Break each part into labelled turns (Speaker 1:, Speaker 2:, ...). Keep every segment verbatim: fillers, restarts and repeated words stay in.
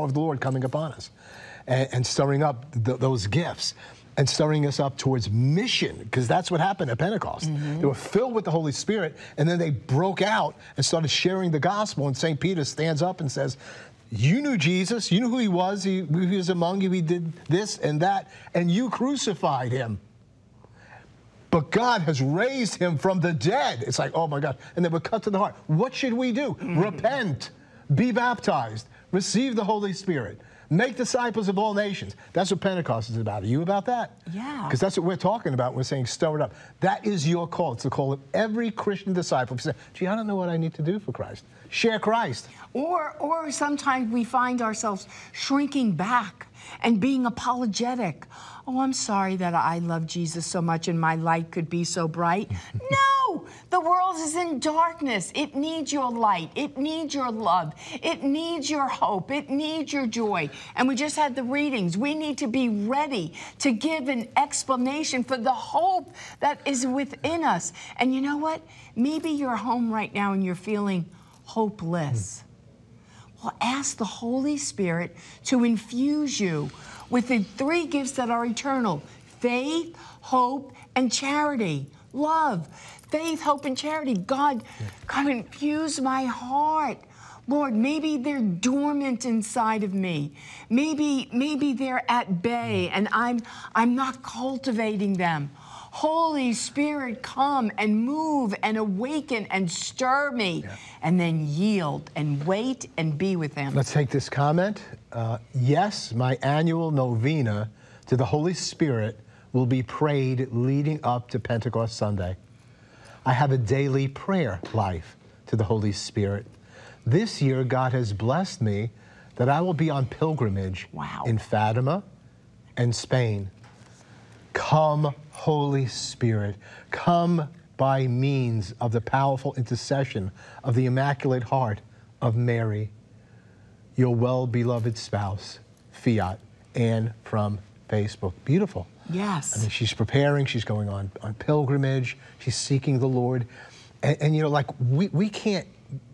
Speaker 1: of the Lord coming upon us and, and stirring up th those gifts and stirring us up towards mission, because that's what happened at Pentecost. Mm-hmm. They were filled with the Holy Spirit, and then they broke out and started sharing the gospel, and Saint Peter stands up and says, you knew Jesus, you knew who he was, he, he was among you, he did this and that, and you crucified him. But God has raised him from the dead. It's like, oh my God. And they were cut to the heart. What should we do? Mm-hmm. Repent, be baptized, receive the Holy Spirit, make disciples of all nations. That's what Pentecost is about. Are you about that?
Speaker 2: Yeah.
Speaker 1: Because that's what we're talking about. We're saying stir it up. That is your call. It's the call of every Christian disciple. If you say, gee, I don't know what I need to do for Christ. Share Christ.
Speaker 2: Or, or sometimes we find ourselves shrinking back and being apologetic. Oh, I'm sorry that I love Jesus so much and my light could be so bright. No, the world is in darkness. It needs your light. It needs your love. It needs your hope. It needs your joy. And we just had the readings. We need to be ready to give an explanation for the hope that is within us. And you know what? Maybe you're home right now and you're feeling hopeless. Well, ask the Holy Spirit to infuse you with the three gifts that are eternal: faith, hope, and charity. Love, faith, hope, and charity. God, come infuse my heart. Lord, maybe they're dormant inside of me. Maybe, maybe they're at bay and I'm, I'm not cultivating them. Holy Spirit, come and move and awaken and stir me, yeah. and then yield and wait and be with him.
Speaker 1: Let's take this comment. Uh, yes, my annual novena to the Holy Spirit will be prayed leading up to Pentecost Sunday. I have a daily prayer life to the Holy Spirit. This year, God has blessed me that I will be on pilgrimage
Speaker 2: wow.
Speaker 1: in Fatima and Spain. Come, Holy Spirit, come by means of the powerful intercession of the Immaculate Heart of Mary, your well-beloved spouse, Fiat, and from Facebook. Beautiful.
Speaker 2: Yes.
Speaker 1: I mean, she's preparing, she's going on, on pilgrimage, she's seeking the Lord. And, and you know, like, we, we can't,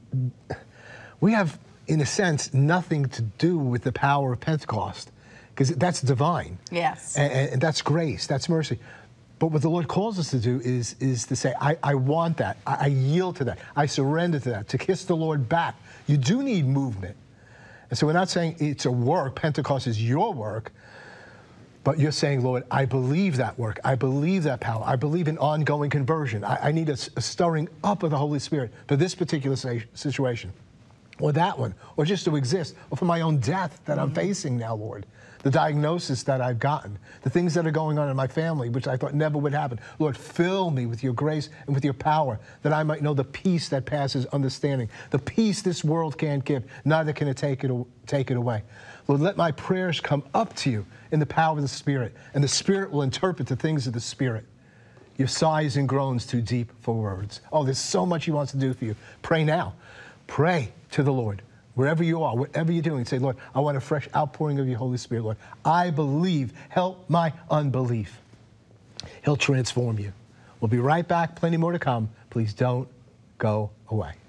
Speaker 1: we have, in a sense, nothing to do with the power of Pentecost, because that's divine.
Speaker 2: Yes.
Speaker 1: And, and that's grace, that's mercy. But what the Lord calls us to do is, is to say, I, I want that, I, I yield to that, I surrender to that, to kiss the Lord back. You do need movement. And so we're not saying it's a work, Pentecost is your work, but you're saying, Lord, I believe that work, I believe that power, I believe in ongoing conversion. I, I need a, a stirring up of the Holy Spirit for this particular situation, or that one, or just to exist, or for my own death that mm-hmm. I'm facing now, Lord. The diagnosis that I've gotten, the things that are going on in my family, which I thought never would happen. Lord, fill me with your grace and with your power, that I might know the peace that passes understanding, the peace this world can't give, neither can it take it, take it away. Lord, let my prayers come up to you in the power of the Spirit, and the Spirit will interpret the things of the Spirit. Your sighs and groans too deep for words. Oh, there's so much he wants to do for you. Pray now. Pray to the Lord. Wherever you are, whatever you're doing, say, Lord, I want a fresh outpouring of your Holy Spirit, Lord. I believe. Help my unbelief. He'll transform you. We'll be right back. Plenty more to come. Please don't go away.